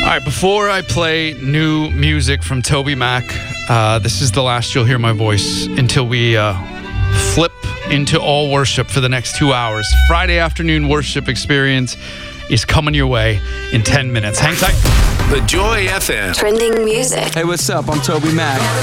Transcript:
right, before I play new music from Toby Mac, this is the last you'll hear my voice until we flip into all worship for the next 2 hours. Friday afternoon worship experience is coming your way in 10 minutes. Hang tight. The Joy FM. Trending music. Hey, what's up? I'm Toby Mac.